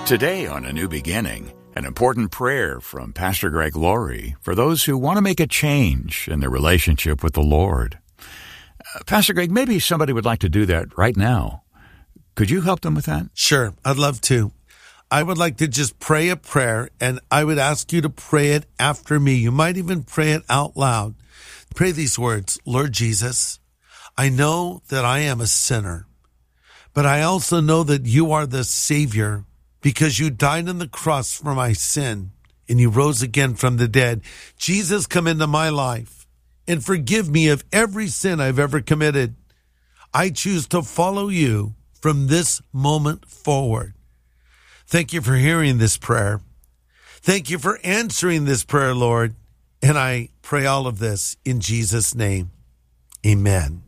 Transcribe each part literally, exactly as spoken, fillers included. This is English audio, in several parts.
Today on A New Beginning, an important prayer from Pastor Greg Laurie for those who want to make a change in their relationship with the Lord. Uh, Pastor Greg, maybe somebody would like to do that right now. Could you help them with that? Sure, I'd love to. I would like to just pray a prayer, and I would ask you to pray it after me. You might even pray it out loud. Pray these words: Lord Jesus, I know that I am a sinner, but I also know that you are the Savior, because you died on the cross for my sin and you rose again from the dead. Jesus, come into my life and forgive me of every sin I've ever committed. I choose to follow you from this moment forward. Thank you for hearing this prayer. Thank you for answering this prayer, Lord. And I pray all of this in Jesus' name. Amen.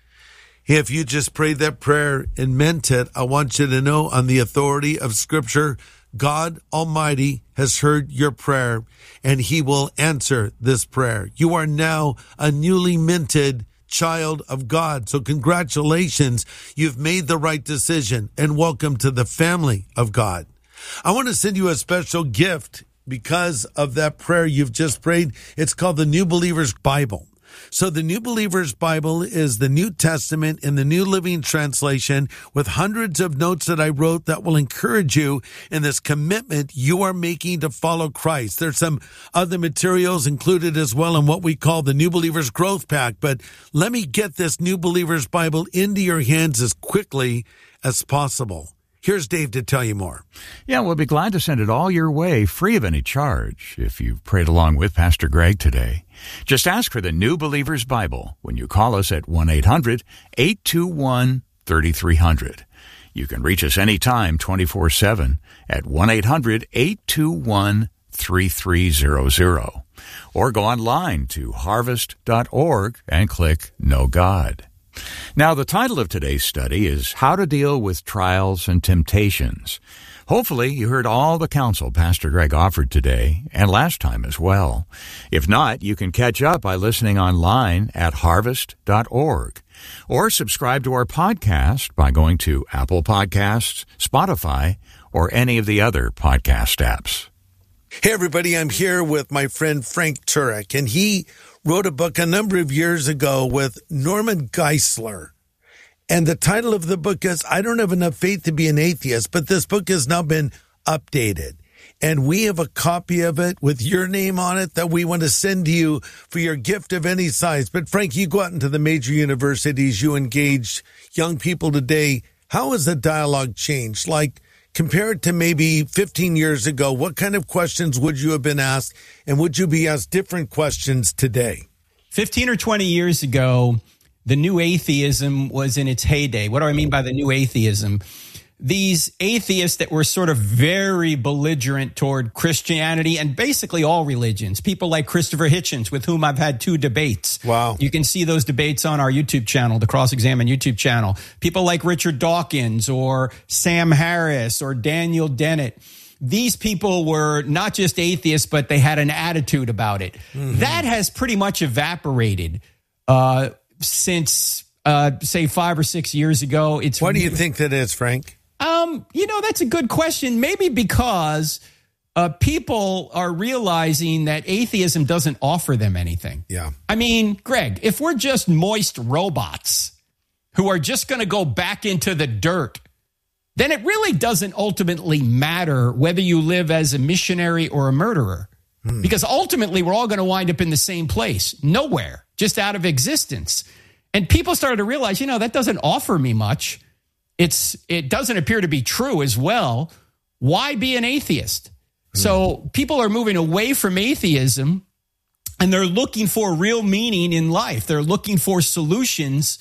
If you just prayed that prayer and meant it, I want you to know, on the authority of Scripture, God Almighty has heard your prayer, and he will answer this prayer. You are now a newly minted child of God. So congratulations, you've made the right decision, and welcome to the family of God. I want to send you a special gift because of that prayer you've just prayed. It's called the New Believer's Bible. So the New Believer's Bible is the New Testament in the New Living Translation, with hundreds of notes that I wrote that will encourage you in this commitment you are making to follow Christ. There's some other materials included as well in what we call the New Believer's Growth Pack. But let me get this New Believer's Bible into your hands as quickly as possible. Here's Dave to tell you more. Yeah, we'll be glad to send it all your way, free of any charge, if you've prayed along with Pastor Greg today. Just ask for the New Believer's Bible when you call us at one eight hundred eight two one three three zero zero. You can reach us anytime, twenty-four seven, at one eight hundred eight two one three three zero zero. Or go online to harvest dot org and click Know God. Now, the title of today's study is How to Deal with Trials and Temptations. Hopefully, you heard all the counsel Pastor Greg offered today and last time as well. If not, you can catch up by listening online at harvest dot org or subscribe to our podcast by going to Apple Podcasts, Spotify, or any of the other podcast apps. Hey, everybody, I'm here with my friend Frank Turek, and he wrote a book a number of years ago with Norman Geisler. And the title of the book is, I Don't Have Enough Faith to Be an Atheist, but this book has now been updated. And we have a copy of it with your name on it that we want to send to you for your gift of any size. But Frank, you go out into the major universities, you engage young people today. How has the dialogue changed? Like, compared to maybe fifteen years ago, what kind of questions would you have been asked, and would you be asked different questions today? fifteen or twenty years ago, the new atheism was in its heyday. What do I mean by the new atheism? These atheists that were sort of very belligerent toward Christianity and basically all religions. People like Christopher Hitchens, with whom I've had two debates. Wow. You can see those debates on our YouTube channel, the Cross Examine YouTube channel. People like Richard Dawkins or Sam Harris or Daniel Dennett. These people were not just atheists, but they had an attitude about it. Mm-hmm. That has pretty much evaporated uh, since, uh, say, five or six years ago. It's Why do you think that is, Frank? Um, you know, that's a good question. Maybe because uh, people are realizing that atheism doesn't offer them anything. Yeah. I mean, Greg, if we're just moist robots who are just going to go back into the dirt, then it really doesn't ultimately matter whether you live as a missionary or a murderer. Hmm. Because ultimately, we're all going to wind up in the same place, nowhere, just out of existence. And people started to realize, you know, that doesn't offer me much. It's it doesn't appear to be true as well. Why be an atheist? Hmm. So people are moving away from atheism, and they're looking for real meaning in life. They're looking for solutions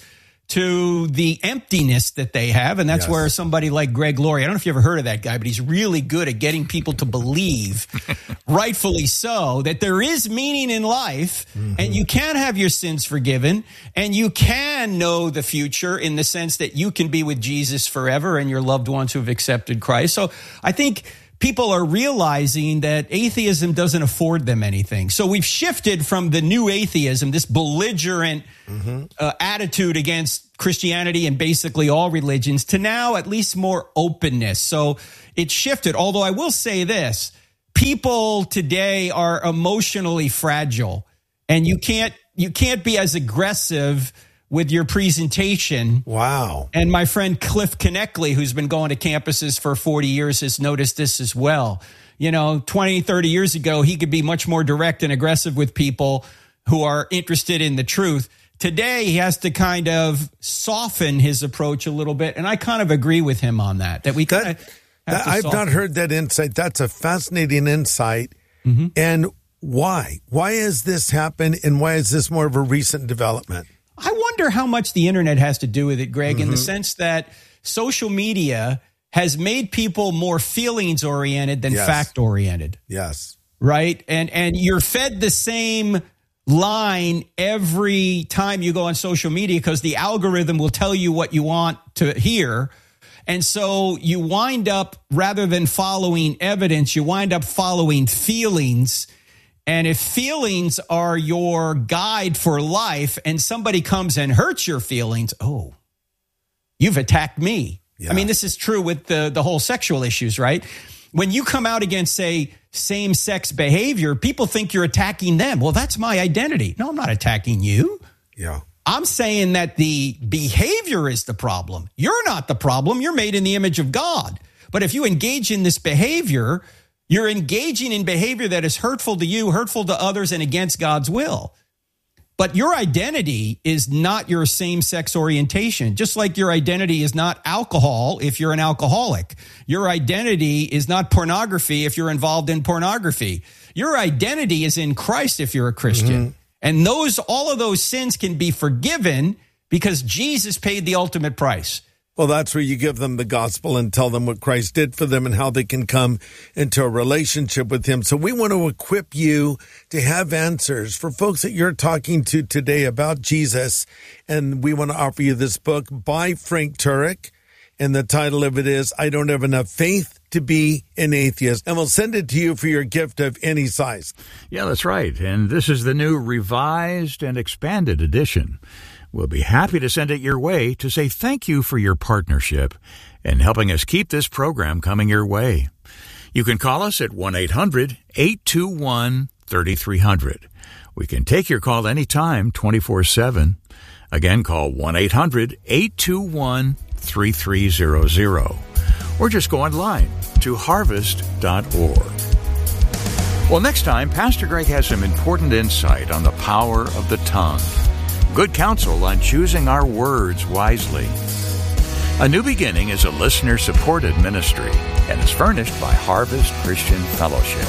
to the emptiness that they have. And that's yes. where somebody like Greg Laurie, I don't know if you ever heard of that guy, but he's really good at getting people to believe, rightfully so, that there is meaning in life, mm-hmm. and you can have your sins forgiven, and you can know the future in the sense that you can be with Jesus forever and your loved ones who have accepted Christ. So I think people are realizing that atheism doesn't afford them anything. So we've shifted from the new atheism, this belligerent mm-hmm. uh, attitude against Christianity and basically all religions, to now at least more openness. So it's shifted. Although I will say this, people today are emotionally fragile, and you can't you can't be as aggressive with your presentation. Wow. And my friend Cliff Conneckley, who's been going to campuses for forty years, has noticed this as well. You know, twenty, thirty years ago, he could be much more direct and aggressive with people who are interested in the truth. Today, he has to kind of soften his approach a little bit. And I kind of agree with him on that, that we kind of have to I've soften. not heard that insight. That's a fascinating insight. Mm-hmm. And why? Why has this happened, and why is this more of a recent development? I wonder how much the internet has to do with it, Greg, mm-hmm. in the sense that social media has made people more feelings oriented than yes. fact oriented. Yes. Right. And, and you're fed the same line every time you go on social media because the algorithm will tell you what you want to hear. And so you wind up, rather than following evidence, you wind up following feelings. And if feelings are your guide for life and somebody comes and hurts your feelings, oh, you've attacked me. Yeah. I mean, this is true with the, the whole sexual issues, right? When you come out against, say, same-sex behavior, people think you're attacking them. Well, that's my identity. No, I'm not attacking you. Yeah. I'm saying that the behavior is the problem. You're not the problem. You're made in the image of God. But if you engage in this behavior, you're engaging in behavior that is hurtful to you, hurtful to others, and against God's will. But your identity is not your same-sex orientation, just like your identity is not alcohol if you're an alcoholic. Your identity is not pornography if you're involved in pornography. Your identity is in Christ if you're a Christian. Mm-hmm. And those, all of those sins can be forgiven because Jesus paid the ultimate price. Well, that's where you give them the gospel and tell them what Christ did for them and how they can come into a relationship with him. So we want to equip you to have answers for folks that you're talking to today about Jesus. And we want to offer you this book by Frank Turek. And the title of it is, I Don't Have Enough Faith to Be an Atheist. And we'll send it to you for your gift of any size. Yeah, that's right. And this is the new revised and expanded edition. We'll be happy to send it your way to say thank you for your partnership and helping us keep this program coming your way. You can call us at one eight hundred eight two one three three zero zero. We can take your call anytime, twenty-four seven. Again, call one eight hundred eight two one three three zero zero. Or just go online to harvest dot org. Well, next time, Pastor Greg has some important insight on the power of the tongue. Good counsel on choosing our words wisely. A New Beginning is a listener-supported ministry and is furnished by Harvest Christian Fellowship.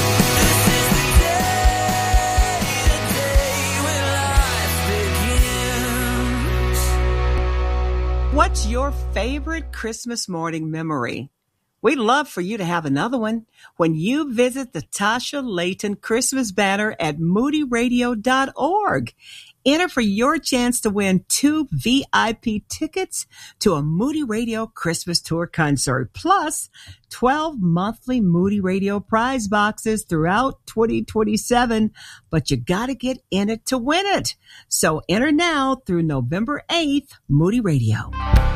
What's your favorite Christmas morning memory? We'd love for you to have another one when you visit the Tasha Layton Christmas banner at moody radio dot org. Enter for your chance to win two V I P tickets to a Moody Radio Christmas Tour concert, plus twelve monthly Moody Radio prize boxes throughout twenty twenty-seven. But you got to get in it to win it. So enter now through November eighth, Moody Radio.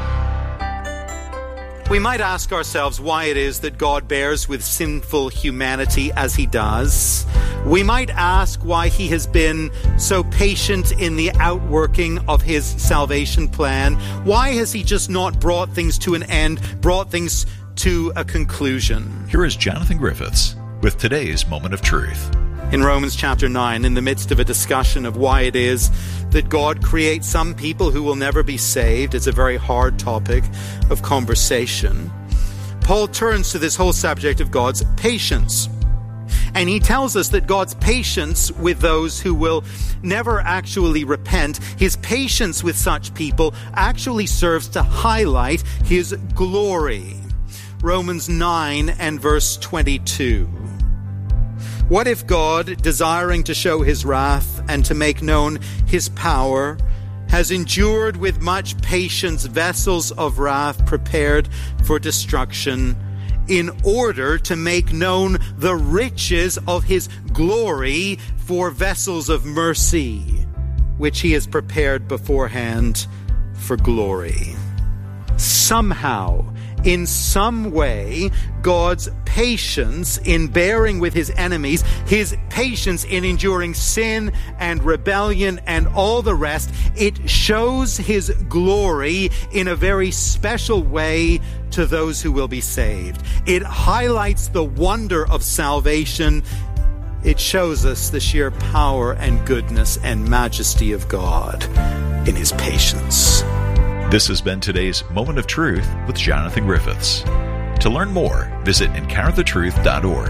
We might ask ourselves why it is that God bears with sinful humanity as he does. We might ask why he has been so patient in the outworking of his salvation plan. Why has he just not brought things to an end, brought things to a conclusion? Here is Jonathan Griffiths with today's Moment of Truth. In Romans chapter nine, in the midst of a discussion of why it is that God creates some people who will never be saved, it's a very hard topic of conversation. Paul turns to this whole subject of God's patience. And he tells us that God's patience with those who will never actually repent, his patience with such people actually serves to highlight his glory. Romans nine and verse twenty-two. What if God, desiring to show his wrath and to make known his power, has endured with much patience vessels of wrath prepared for destruction, in order to make known the riches of his glory for vessels of mercy, which he has prepared beforehand for glory. Somehow, in some way, God's patience in bearing with his enemies, his patience in enduring sin and rebellion and all the rest, it shows his glory in a very special way to those who will be saved. It highlights the wonder of salvation. It shows us the sheer power and goodness and majesty of God in his patience. This has been today's Moment of Truth with Jonathan Griffiths. To learn more, visit encounter the truth dot org.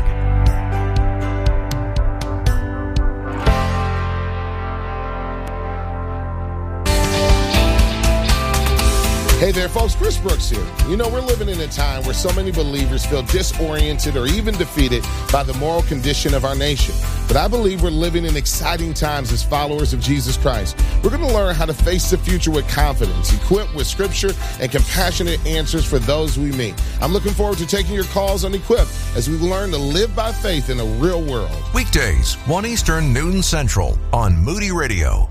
Hey there, folks. Chris Brooks here. You know, we're living in a time where so many believers feel disoriented or even defeated by the moral condition of our nation. But I believe we're living in exciting times as followers of Jesus Christ. We're going to learn how to face the future with confidence, equipped with scripture and compassionate answers for those we meet. I'm looking forward to taking your calls on Equipped as we learn to live by faith in a real world. Weekdays, one Eastern, noon Central on Moody Radio.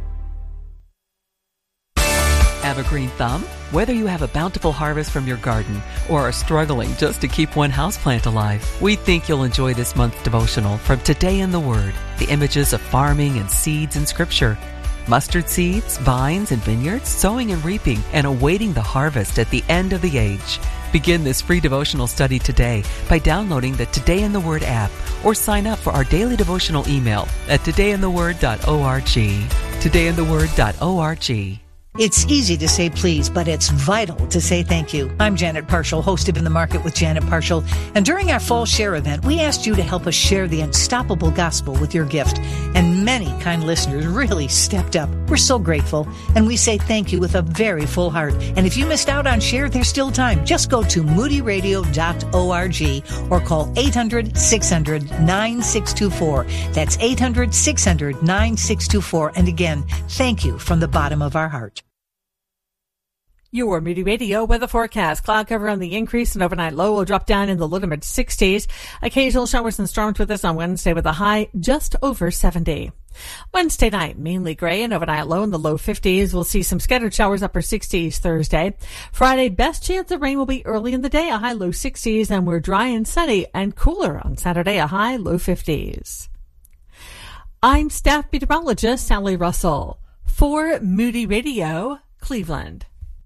Have a green thumb? Whether you have a bountiful harvest from your garden or are struggling just to keep one houseplant alive, we think you'll enjoy this month's devotional from Today in the Word, the images of farming and seeds in Scripture. Mustard seeds, vines, and vineyards, sowing and reaping, and awaiting the harvest at the end of the age. Begin this free devotional study today by downloading the Today in the Word app or sign up for our daily devotional email at today in the word dot org. today in the word dot org. It's easy to say please, but it's vital to say thank you. I'm Janet Parshall, host of In the Market with Janet Parshall. And during our fall share event, we asked you to help us share the unstoppable gospel with your gift. And many kind listeners really stepped up. We're so grateful. And we say thank you with a very full heart. And if you missed out on share, there's still time. Just go to moody radio dot org or call eight hundred, six hundred, nine six two four. That's eight hundred, six hundred, nine six two four. And again, thank you from the bottom of our heart. Your Moody Radio weather forecast. Cloud cover on the increase and overnight low will drop down in the low to mid sixties. Occasional showers and storms with us on Wednesday with a high just over seventy. Wednesday night, mainly gray and overnight low in the low fifties. We'll see some scattered showers, upper sixties Thursday. Friday, best chance of rain will be early in the day, a high low sixties, and we're dry and sunny and cooler on Saturday, a high low fifties. I'm staff meteorologist Sally Russell for Moody Radio, Cleveland.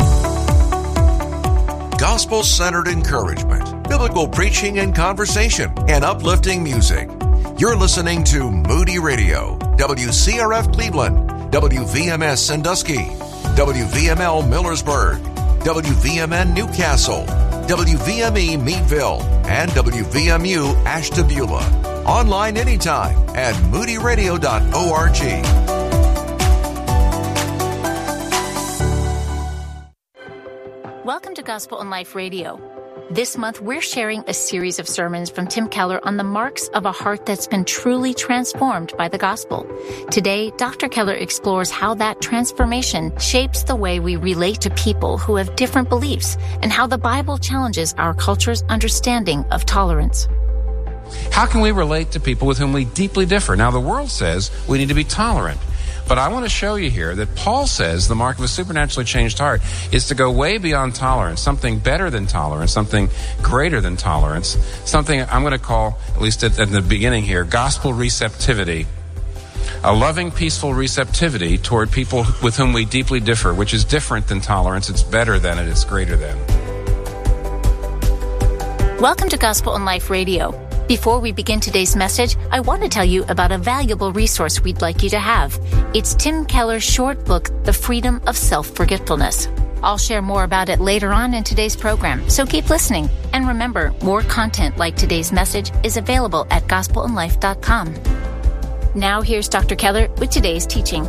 Gospel-centered encouragement, biblical preaching and conversation, and uplifting music. You're listening to Moody Radio, W C R F Cleveland, W V M S Sandusky, W V M L Millersburg, W V M N Newcastle, W V M E Meadville, and W V M U Ashtabula. Online anytime at moody radio dot org. Welcome to Gospel and Life Radio. This month, we're sharing a series of sermons from Tim Keller on the marks of a heart that's been truly transformed by the gospel. Today, Doctor Keller explores how that transformation shapes the way we relate to people who have different beliefs and how the Bible challenges our culture's understanding of tolerance. How can we relate to people with whom we deeply differ? Now, the world says we need to be tolerant. But I want to show you here that Paul says the mark of a supernaturally changed heart is to go way beyond tolerance, something better than tolerance, something greater than tolerance, something I'm going to call, at least at, at the beginning here, gospel receptivity. A loving, peaceful receptivity toward people with whom we deeply differ, which is different than tolerance. It's better than it. It's greater than. Welcome to Gospel and Life Radio. Before we begin today's message, I want to tell you about a valuable resource we'd like you to have. It's Tim Keller's short book, The Freedom of Self-Forgetfulness. I'll share more about it later on in today's program, so keep listening. And remember, more content like today's message is available at gospel and life dot com. Now here's Doctor Keller with today's teaching.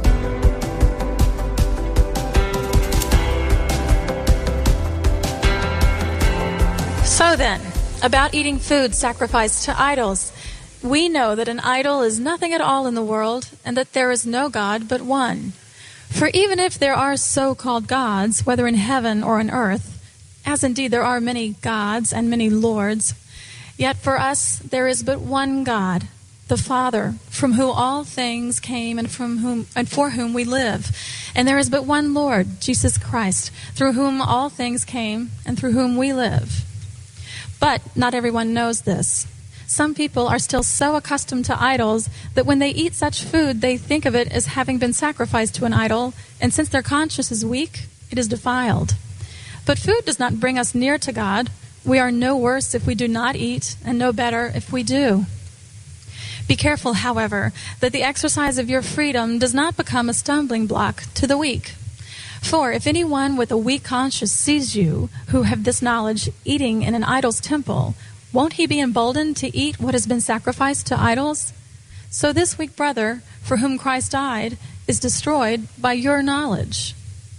So then, about eating food sacrificed to idols. We know that an idol is nothing at all in the world, and that there is no God but one. For even if there are so-called gods, whether in heaven or on earth, as indeed there are many gods and many lords, yet for us there is but one God, the Father, from whom all things came and from whom and for whom we live. And there is but one Lord, Jesus Christ, through whom all things came and through whom we live. But not everyone knows this. Some people are still so accustomed to idols that when they eat such food, they think of it as having been sacrificed to an idol, and since their conscience is weak, it is defiled. But food does not bring us near to God. We are no worse if we do not eat, and no better if we do. Be careful, however, that the exercise of your freedom does not become a stumbling block to the weak. For if anyone with a weak conscience sees you, who have this knowledge, eating in an idol's temple, won't he be emboldened to eat what has been sacrificed to idols? So this weak brother, for whom Christ died, is destroyed by your knowledge.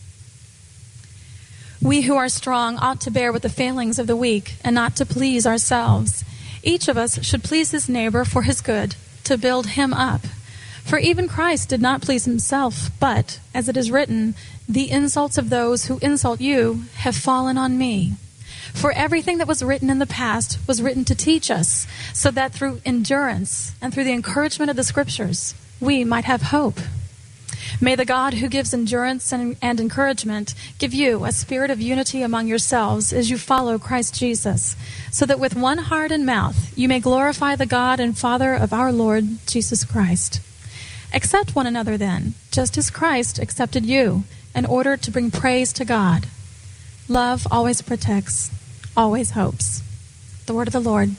We who are strong ought to bear with the failings of the weak, and not to please ourselves. Each of us should please his neighbor for his good, to build him up. For even Christ did not please himself, but, as it is written, the insults of those who insult you have fallen on me. For everything that was written in the past was written to teach us, so that through endurance and through the encouragement of the Scriptures, we might have hope. May the God who gives endurance and, and encouragement give you a spirit of unity among yourselves as you follow Christ Jesus, so that with one heart and mouth you may glorify the God and Father of our Lord Jesus Christ. Accept one another then, just as Christ accepted you, in order to bring praise to God. Love always protects, always hopes. The word of the Lord.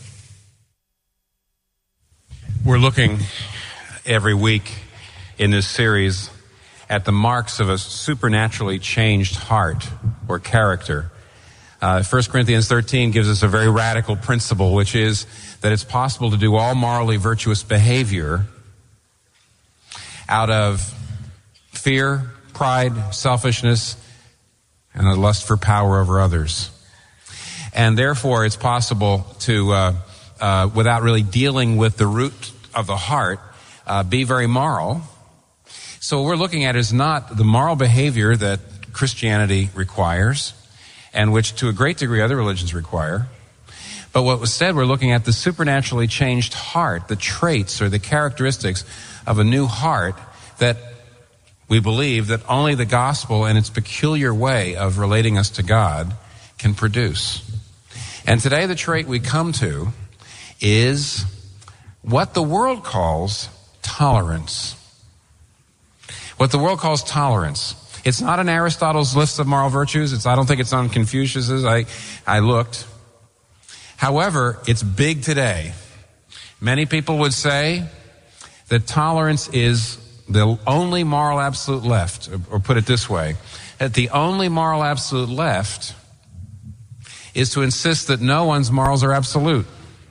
We're looking every week in this series at the marks of a supernaturally changed heart or character. Uh, First Corinthians thirteen gives us a very radical principle, which is that it's possible to do all morally virtuous behavior out of fear, pride, selfishness, and a lust for power over others. And therefore, it's possible to, uh, uh, without really dealing with the root of the heart, uh, be very moral. So what we're looking at is not the moral behavior that Christianity requires, and which to a great degree other religions require. But what was said, we're looking at the supernaturally changed heart, the traits or the characteristics of a new heart that we believe that only the gospel and its peculiar way of relating us to God can produce. And today the trait we come to is what the world calls tolerance. What the world calls tolerance. It's not in Aristotle's list of moral virtues. It's, I don't think it's on Confucius's. I, I looked. However, it's big today. Many people would say that tolerance is the only moral absolute left, or put it this way, that the only moral absolute left is to insist that no one's morals are absolute.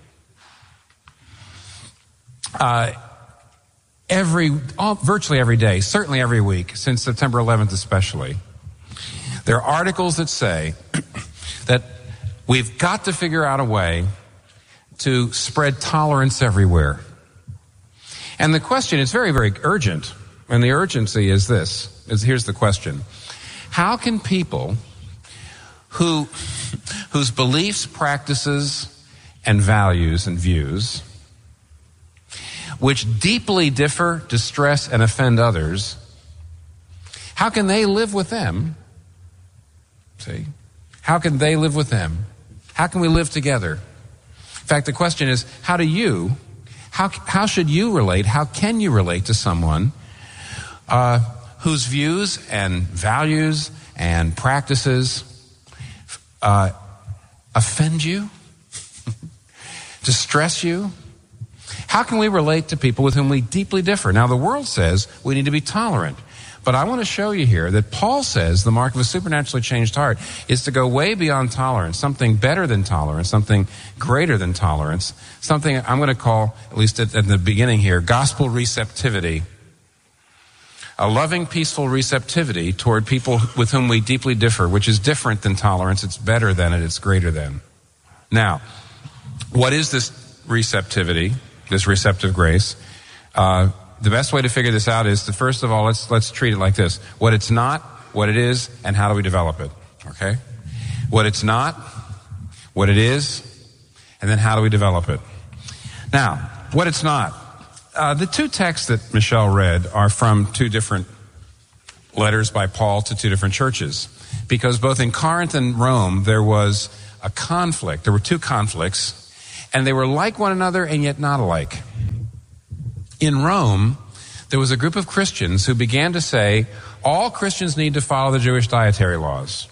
Uh, every, all, virtually every day, certainly every week, since September eleventh especially, there are articles that say that we've got to figure out a way to spread tolerance everywhere. And the question is very, very urgent. And the urgency is this, is here's the question. How can people who, whose beliefs, practices, and values and views, which deeply differ, distress, and offend others, how can they live with them? See? How can they live with them? How can we live together? In fact, the question is, how do you How, how should you relate, how can you relate to someone uh, whose views and values and practices uh, offend you, distress you? How can we relate to people with whom we deeply differ? Now, the world says we need to be tolerant. But I want to show you here that Paul says the mark of a supernaturally changed heart is to go way beyond tolerance, something better than tolerance, something greater than tolerance, something I'm going to call, at least at, at the beginning here, gospel receptivity. A loving, peaceful receptivity toward people with whom we deeply differ, which is different than tolerance. It's better than it. It's greater than. Now, what is this receptivity, this receptive grace? Uh, The best way to figure this out is to, first of all, let's let's treat it like this. What it's not, what it is, and how do we develop it, okay? what it's not, what it is, and then how do we develop it. Now, what it's not. Uh, the two texts that Michelle read are from two different letters by Paul to two different churches, because both in Corinth and Rome there was a conflict. There were two conflicts, and they were like one another and yet not alike. In Rome, there was a group of Christians who began to say, all Christians need to follow the Jewish dietary laws.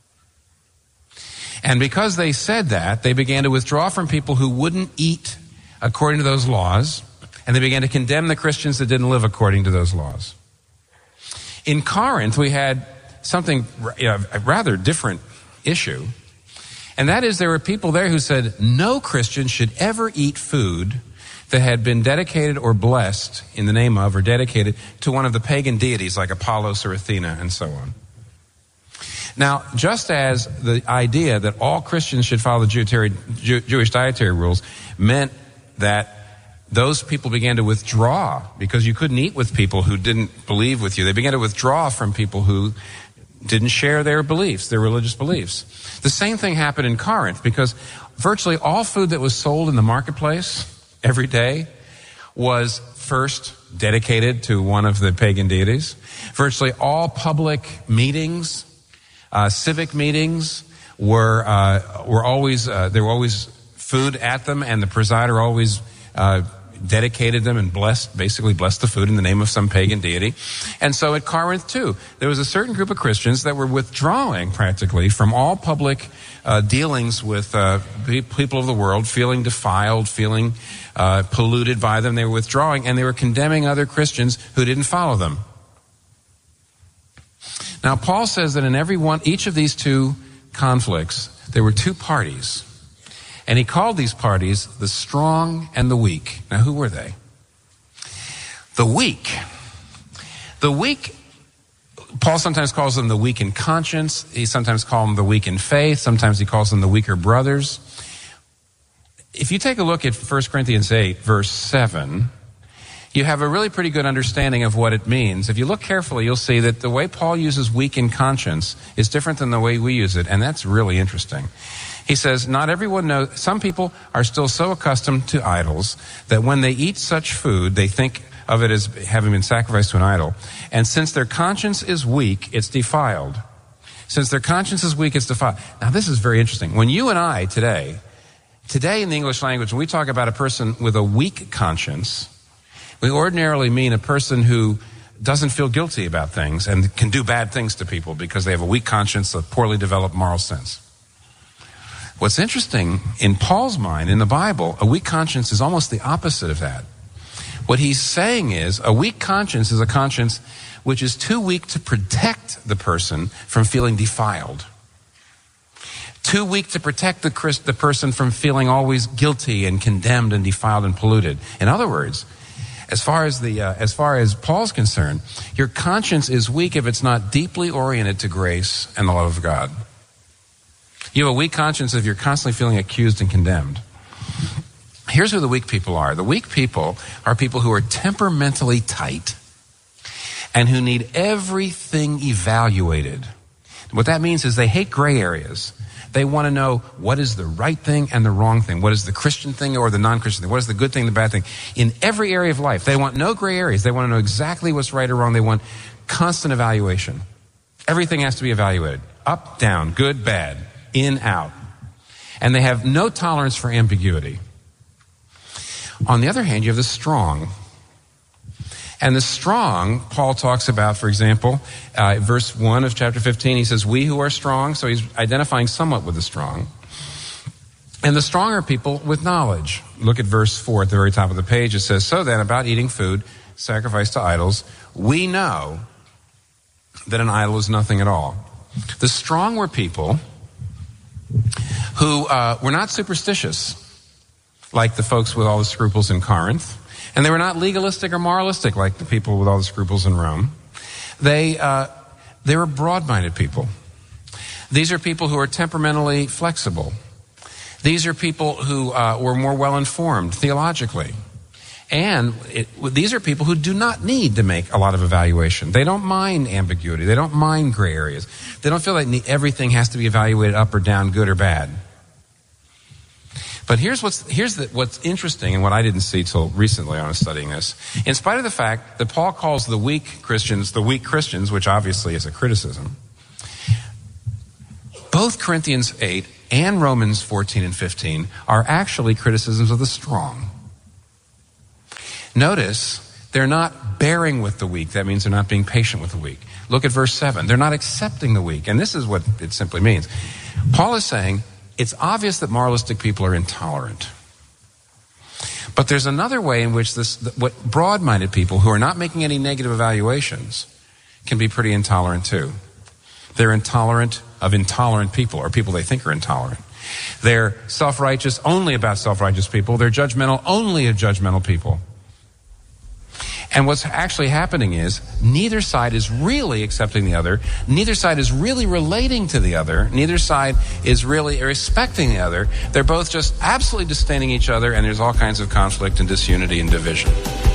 And because they said that, they began to withdraw from people who wouldn't eat according to those laws, and they began to condemn the Christians that didn't live according to those laws. In Corinth, we had something, you know, a rather different issue, and that is there were people there who said no Christian should ever eat food that had been dedicated or blessed in the name of or dedicated to one of the pagan deities like Apollos or Athena and so on. Now, just as the idea that all Christians should follow the Jew- Jewish dietary rules meant that those people began to withdraw because you couldn't eat with people who didn't believe with you. They began to withdraw from people who didn't share their beliefs, their religious beliefs. The same thing happened in Corinth because virtually all food that was sold in the marketplace every day was first dedicated to one of the pagan deities. Virtually all public meetings, uh, civic meetings were uh, were always uh, there were always food at them, and the presider always uh, dedicated them and blessed, basically blessed the food in the name of some pagan deity. And so at Corinth too, there was a certain group of Christians that were withdrawing practically from all public uh, dealings with uh, people of the world, feeling defiled, feeling uh, polluted by them. They were withdrawing, and they were condemning other Christians who didn't follow them. Now, Paul says that in every one, each of these two conflicts, there were two parties. And he called these parties the strong and the weak. Now, who were they? The weak. The weak, Paul sometimes calls them the weak in conscience. He sometimes calls them the weak in faith. Sometimes he calls them the weaker brothers. If you take a look at First Corinthians eight, verse seven, you have a really pretty good understanding of what it means. If you look carefully, you'll see that the way Paul uses weak in conscience is different than the way we use it, and that's really interesting. He says, not everyone knows, some people are still so accustomed to idols that when they eat such food, they think of it as having been sacrificed to an idol. And since their conscience is weak, it's defiled. Since their conscience is weak, it's defiled. Now, this is very interesting. When you and I today, today in the English language, when we talk about a person with a weak conscience, we ordinarily mean a person who doesn't feel guilty about things and can do bad things to people because they have a weak conscience, a poorly developed moral sense. What's interesting, in Paul's mind, in the Bible, a weak conscience is almost the opposite of that. What he's saying is, a weak conscience is a conscience which is too weak to protect the person from feeling defiled. Too weak to protect the, the person from feeling always guilty and condemned and defiled and polluted. In other words, as far as the uh, as far as Paul's concerned, your conscience is weak if it's not deeply oriented to grace and the love of God. You have a weak conscience if you're constantly feeling accused and condemned. Here's who the weak people are. The weak people are people who are temperamentally tight and who need everything evaluated. What that means is they hate gray areas. They want to know what is the right thing and the wrong thing. What is the Christian thing or the non-Christian thing? What is the good thing, the bad thing? In every area of life, they want no gray areas. They want to know exactly what's right or wrong. They want constant evaluation. Everything has to be evaluated. Up, down, good, bad, in, out. And they have no tolerance for ambiguity. On the other hand, you have the strong. And the strong, Paul talks about, for example, uh, verse one of chapter fifteen, he says, we who are strong, so he's identifying somewhat with the strong. And the strong are people with knowledge. Look at verse four at the very top of the page. It says, so then, about eating food sacrificed to idols, we know that an idol is nothing at all. The strong were people who uh, were not superstitious, like the folks with all the scruples in Corinth. And they were not legalistic or moralistic like the people with all the scruples in Rome. They, uh, they were broad-minded people. These are people who are temperamentally flexible. These are people who uh, were more well-informed theologically. And it, these are people who do not need to make a lot of evaluation. They don't mind ambiguity. They don't mind gray areas. They don't feel like everything has to be evaluated up or down, good or bad. But here's what's here's the, what's interesting, and what I didn't see till recently when I was studying this. In spite of the fact that Paul calls the weak Christians the weak Christians, which obviously is a criticism, both Corinthians eight and Romans fourteen and fifteen are actually criticisms of the strong. Notice they're not bearing with the weak. That means they're not being patient with the weak. Look at verse seven. They're not accepting the weak. And this is what it simply means. Paul is saying, it's obvious that moralistic people are intolerant. But there's another way in which this, what broad-minded people who are not making any negative evaluations can be pretty intolerant too. They're intolerant of intolerant people, or people they think are intolerant. They're self-righteous only about self-righteous people. They're judgmental only of judgmental people. And what's actually happening is neither side is really accepting the other. Neither side is really relating to the other. Neither side is really respecting the other. They're both just absolutely disdaining each other, and there's all kinds of conflict and disunity and division.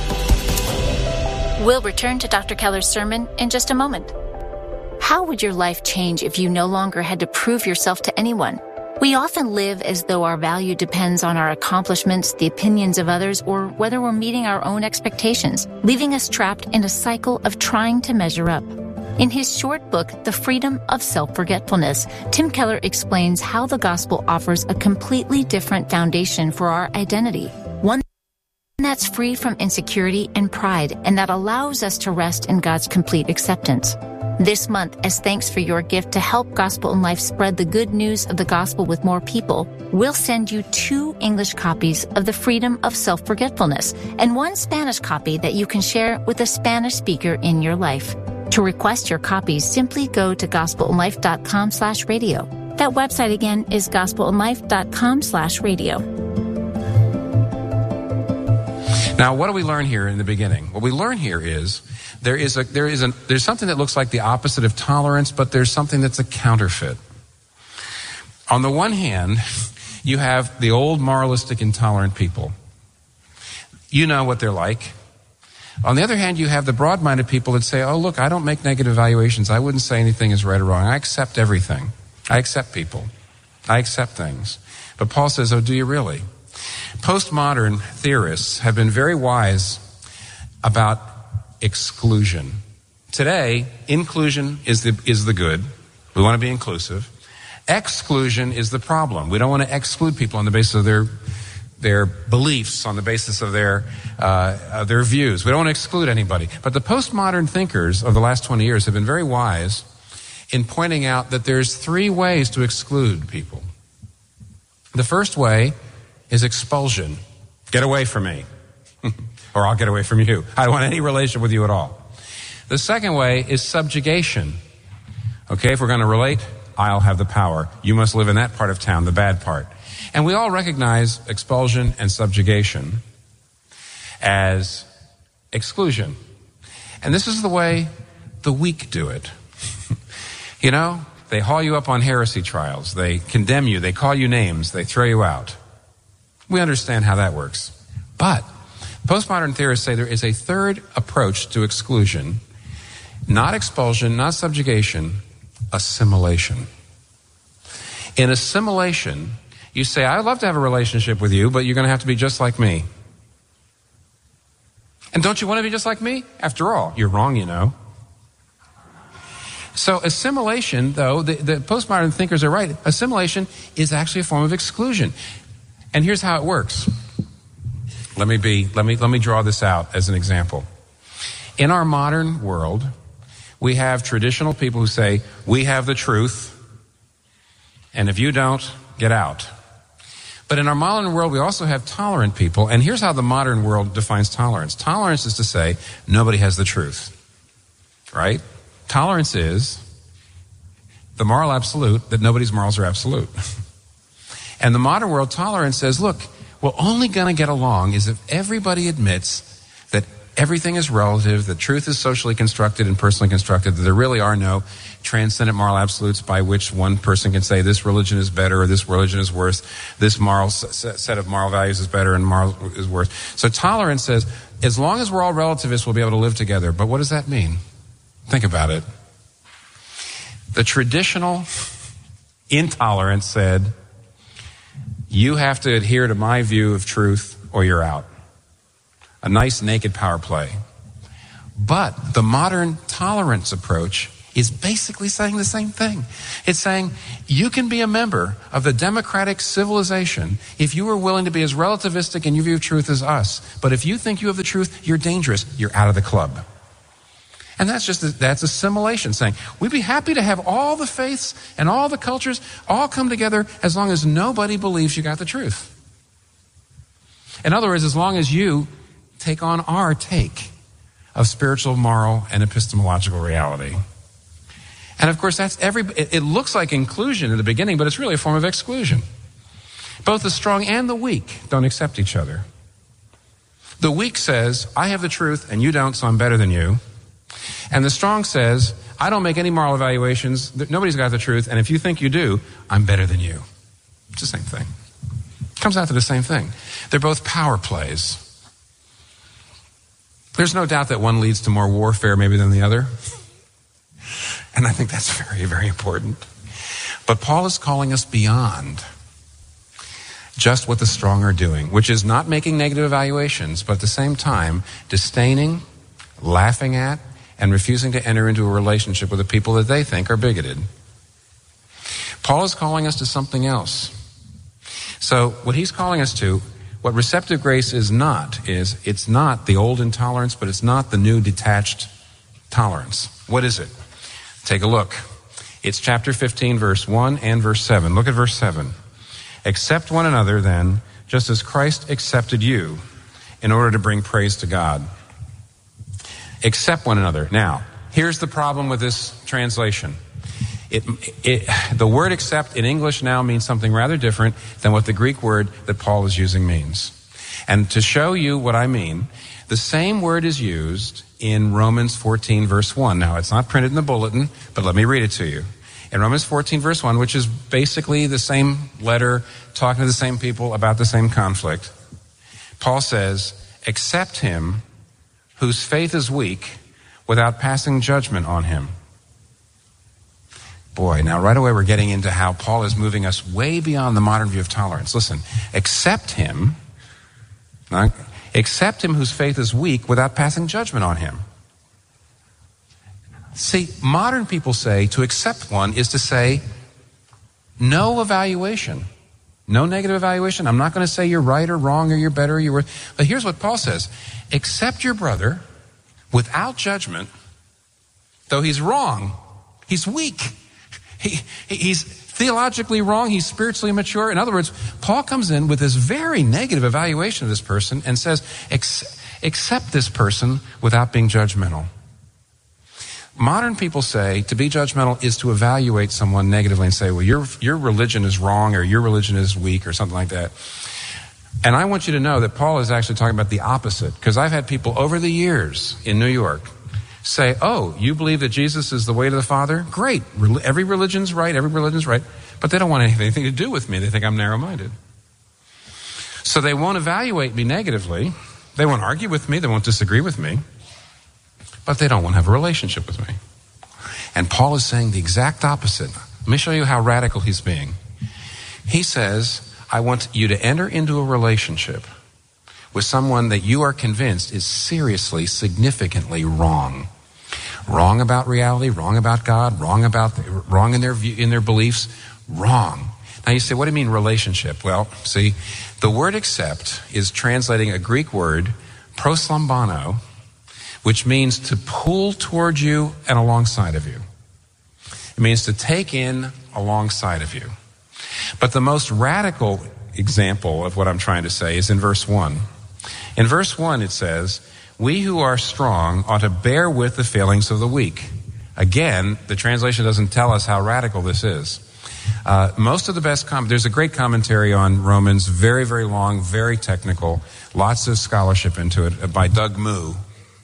We'll return to Doctor Keller's sermon in just a moment. How would your life change if you no longer had to prove yourself to anyone? We often live as though our value depends on our accomplishments, the opinions of others, or whether we're meeting our own expectations, leaving us trapped in a cycle of trying to measure up. In his short book, The Freedom of Self-Forgetfulness, Tim Keller explains how the gospel offers a completely different foundation for our identity, one that's free from insecurity and pride, and that allows us to rest in God's complete acceptance. This month, as thanks for your gift to help Gospel in Life spread the good news of the gospel with more people, we'll send you two English copies of The Freedom of Self-Forgetfulness and one Spanish copy that you can share with a Spanish speaker in your life. To request your copies, simply go to gospelinlife.com slash radio. That website again is gospelinlife.com slash radio. Now, what do we learn here in the beginning? What we learn here is there is a there is a there's something that looks like the opposite of tolerance, but there's something that's a counterfeit. On the one hand, you have the old moralistic, intolerant people. You know what they're like. On the other hand, you have the broad-minded people that say, oh, look, I don't make negative evaluations. I wouldn't say anything is right or wrong. I accept everything. I accept people. I accept things. But Paul says, oh, do you really? Postmodern theorists have been very wise about exclusion. Today, inclusion is the is the good. We want to be inclusive. Exclusion is the problem. We don't want to exclude people on the basis of their their beliefs, on the basis of their uh, of their views. We don't want to exclude anybody. But the postmodern thinkers of the last twenty years have been very wise in pointing out that there's three ways to exclude people. The first way is expulsion. Get away from me. Or I'll get away from you. I don't want any relation with you at all. The second way is subjugation. Okay, if we're going to relate, I'll have the power. You must live in that part of town, the bad part. And we all recognize expulsion and subjugation as exclusion. And this is the way the weak do it. You know, they haul you up on heresy trials. They condemn you. They call you names. They throw you out. We understand how that works. But postmodern theorists say there is a third approach to exclusion. Not expulsion, not subjugation, assimilation. In assimilation, you say, I'd love to have a relationship with you, but you're going to have to be just like me. And don't you want to be just like me? After all, you're wrong, you know. So assimilation, though, the, the postmodern thinkers are right. Assimilation is actually a form of exclusion. And here's how it works. Let me be, let me, let me draw this out as an example. In our modern world, we have traditional people who say, we have the truth, and if you don't, get out. But in our modern world, we also have tolerant people, and here's how the modern world defines tolerance. Tolerance is to say, nobody has the truth, right? Tolerance is the moral absolute that nobody's morals are absolute. And the modern world, tolerance says, look, we're only going to get along is if everybody admits that everything is relative, that truth is socially constructed and personally constructed, that there really are no transcendent moral absolutes by which one person can say this religion is better or this religion is worse, this moral set of moral values is better and moral is worse. So tolerance says, as long as we're all relativists, we'll be able to live together. But what does that mean? Think about it. The traditional intolerance said, you have to adhere to my view of truth or you're out. A nice naked power play. But the modern tolerance approach is basically saying the same thing. It's saying you can be a member of the democratic civilization if you are willing to be as relativistic in your view of truth as us. But if you think you have the truth, you're dangerous. You're out of the club. And that's just, a, that's assimilation, saying we'd be happy to have all the faiths and all the cultures all come together as long as nobody believes you got the truth. In other words, as long as you take on our take of spiritual, moral, and epistemological reality. And of course, that's every, it, it looks like inclusion in the beginning, but it's really a form of exclusion. Both the strong and the weak don't accept each other. The weak says, I have the truth and you don't, so I'm better than you. And the strong says, I don't make any moral evaluations, nobody's got the truth, and if you think you do, I'm better than you. It's the same thing. It comes out to the same thing. They're both power plays. There's no doubt that one leads to more warfare maybe than the other. And I think that's very, very important. But Paul is calling us beyond just what the strong are doing, which is not making negative evaluations, but at the same time, disdaining, laughing at, and refusing to enter into a relationship with the people that they think are bigoted. Paul is calling us to something else. So what he's calling us to, what receptive grace is not, is it's not the old intolerance, but it's not the new detached tolerance. What is it? Take a look. It's chapter fifteen, verse one and verse seven. Look at verse seven. Accept one another then, just as Christ accepted you, in order to bring praise to God. Accept one another. Now, here's the problem with this translation. It, it, the word accept in English now means something rather different than what the Greek word that Paul is using means. And to show you what I mean, the same word is used in Romans fourteen, verse one. Now, it's not printed in the bulletin, but let me read it to you. In Romans fourteen, verse one, which is basically the same letter, talking to the same people about the same conflict, Paul says, accept him whose faith is weak without passing judgment on him. Boy, now right away we're getting into how Paul is moving us way beyond the modern view of tolerance. Listen, accept him, accept him whose faith is weak without passing judgment on him. See, modern people say to accept one is to say no evaluation, no negative evaluation. I'm not going to say you're right or wrong or you're better or you're worse. But here's what Paul says. Accept your brother without judgment, though he's wrong. He's weak. He, he's theologically wrong. He's spiritually immature. In other words, Paul comes in with this very negative evaluation of this person and says, accept this person without being judgmental. Modern people say to be judgmental is to evaluate someone negatively and say, well, your, your religion is wrong or your religion is weak or something like that. And I want you to know that Paul is actually talking about the opposite, because I've had people over the years in New York say, oh, you believe that Jesus is the way to the Father? Great. Every religion's right. Every religion's right. But they don't want anything to do with me. They think I'm narrow-minded. So they won't evaluate me negatively. They won't argue with me. They won't disagree with me. But they don't want to have a relationship with me. And Paul is saying the exact opposite. Let me show you how radical he's being. He says, I want you to enter into a relationship with someone that you are convinced is seriously, significantly wrong. Wrong about reality, wrong about God, wrong about wrong in their view, in their beliefs, wrong. Now you say, what do you mean relationship? Well, see, the word accept is translating a Greek word, proslambano, which means to pull toward you and alongside of you. It means to take in alongside of you. But the most radical example of what I'm trying to say is in verse one. In verse one it says, we who are strong ought to bear with the failings of the weak. Again, the translation doesn't tell us how radical this is. Uh, most of the best, com- there's a great commentary on Romans, very, very long, very technical, lots of scholarship into it, by Doug Moo.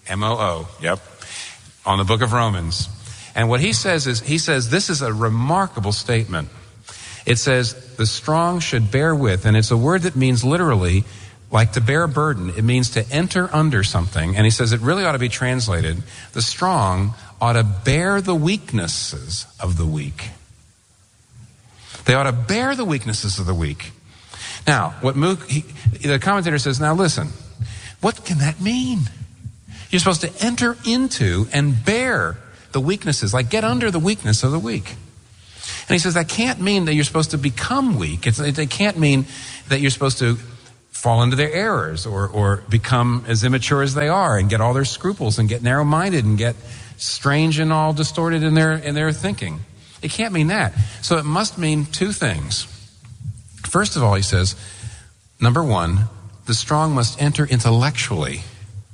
M O O, yep, on the book of Romans. And what he says is, he says this is a remarkable statement. It says, the strong should bear with, and it's a word that means literally, like to bear a burden. It means to enter under something. And he says it really ought to be translated, the strong ought to bear the weaknesses of the weak. They ought to bear the weaknesses of the weak. Now, what Mook, he, the commentator says, now listen, what can that mean? You're supposed to enter into and bear the weaknesses, like get under the weakness of the weak. And he says that can't mean that you're supposed to become weak. It's, it can't mean that you're supposed to fall into their errors or, or become as immature as they are and get all their scruples and get narrow-minded and get strange and all distorted in their, in their thinking. It can't mean that. So it must mean two things. First of all, he says, number one, the strong must enter intellectually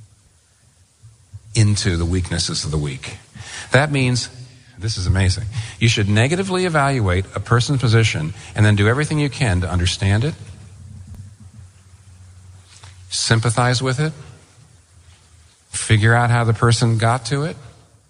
into the weaknesses of the weak. That means, this is amazing, you should negatively evaluate a person's position and then do everything you can to understand it, sympathize with it, figure out how the person got to it,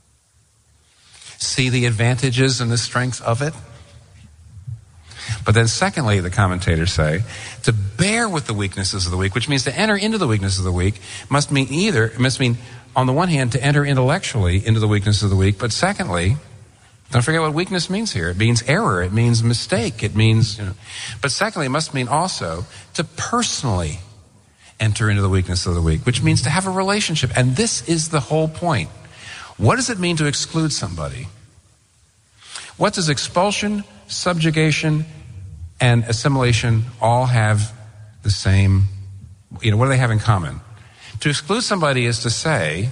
see the advantages and the strengths of it. But then secondly, the commentators say, to bear with the weaknesses of the weak, which means to enter into the weaknesses of the weak, must mean either, it must mean, on the one hand, to enter intellectually into the weakness of the weak, but secondly, don't forget what weakness means here. It means error. It means mistake. It means, you know, but secondly, it must mean also to personally enter into the weakness of the weak, which means to have a relationship. And this is the whole point. What does it mean to exclude somebody? What does expulsion, subjugation, and assimilation all have the same, you know, what do they have in common? To exclude somebody is to say,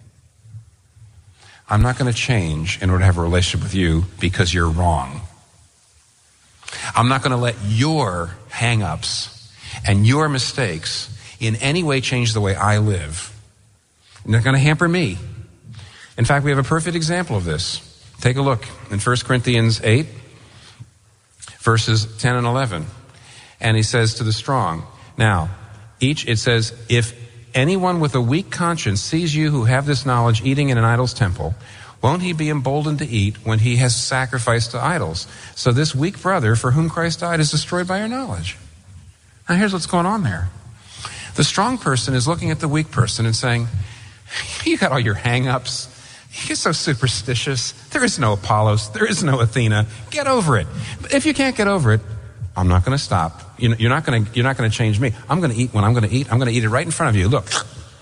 I'm not going to change in order to have a relationship with you because you're wrong. I'm not going to let your hang-ups and your mistakes in any way change the way I live. They're not going to hamper me. In fact, we have a perfect example of this. Take a look in First Corinthians eight, verses ten and eleven. And he says to the strong, now, each, it says, if anyone with a weak conscience sees you who have this knowledge eating in an idol's temple, won't he be emboldened to eat when he has sacrificed to idols? So this weak brother for whom Christ died is destroyed by your knowledge. Now here's what's going on there. The strong person is looking at the weak person and saying, you got all your hang-ups. You're so superstitious. There is no Apollos. There is no Athena. Get over it. But if you can't get over it, I'm not going to stop. You're not going to, you're not going to change me. I'm going to eat when I'm going to eat. I'm going to eat it right in front of you. Look.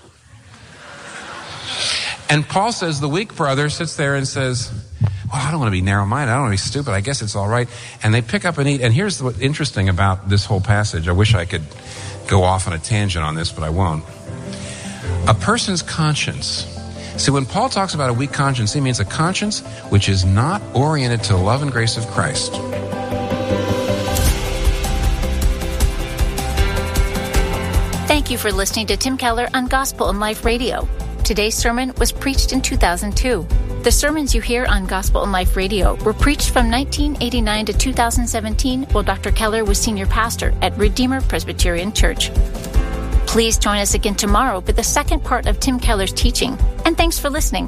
And Paul says the weak brother sits there and says, well, I don't want to be narrow-minded. I don't want to be stupid. I guess it's all right. And they pick up and eat. And here's what's interesting about this whole passage. I wish I could go off on a tangent on this, but I won't. A person's conscience. See, when Paul talks about a weak conscience, he means a conscience which is not oriented to the love and grace of Christ. Thank you for listening to Tim Keller on Gospel and Life Radio. Today's sermon was preached in two thousand two. The sermons you hear on Gospel and Life Radio were preached from nineteen eighty-nine to two thousand seventeen while Doctor Keller was senior pastor at Redeemer Presbyterian Church. Please join us again tomorrow for the second part of Tim Keller's teaching. And thanks for listening.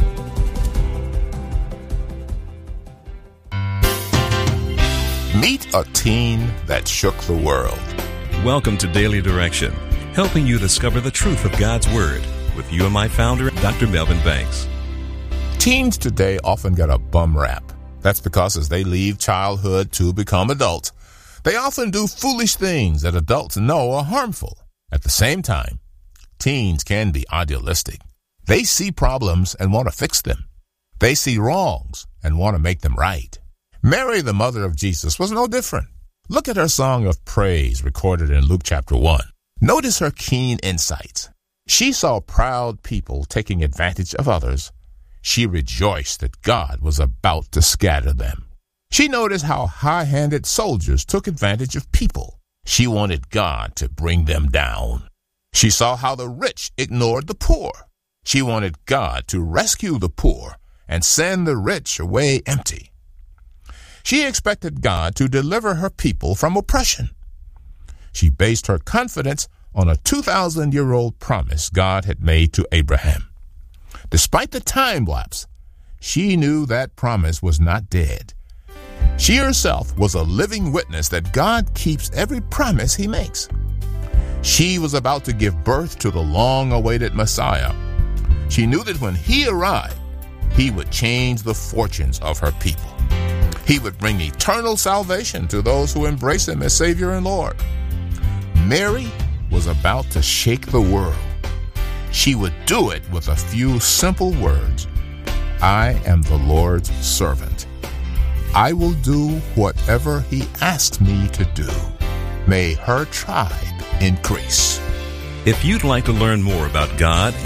Meet a teen that shook the world. Welcome to Daily Direction, helping you discover the truth of God's Word with you and my founder, Doctor Melvin Banks. Teens today often get a bum rap. That's because as they leave childhood to become adults, they often do foolish things that adults know are harmful. At the same time, teens can be idealistic. They see problems and want to fix them. They see wrongs and want to make them right. Mary, the mother of Jesus, was no different. Look at her song of praise recorded in Luke chapter one. Notice her keen insights. She saw proud people taking advantage of others. She rejoiced that God was about to scatter them. She noticed how high-handed soldiers took advantage of people. She wanted God to bring them down. She saw how the rich ignored the poor. She wanted God to rescue the poor and send the rich away empty. She expected God to deliver her people from oppression. She based her confidence on a two thousand year old promise God had made to Abraham. Despite the time lapse, she knew that promise was not dead. She herself was a living witness that God keeps every promise he makes. She was about to give birth to the long-awaited Messiah. She knew that when he arrived, he would change the fortunes of her people. He would bring eternal salvation to those who embrace him as Savior and Lord. Mary was about to shake the world. She would do it with a few simple words. I am the Lord's servant. I will do whatever he asks me to do. May her tribe increase. If you'd like to learn more about God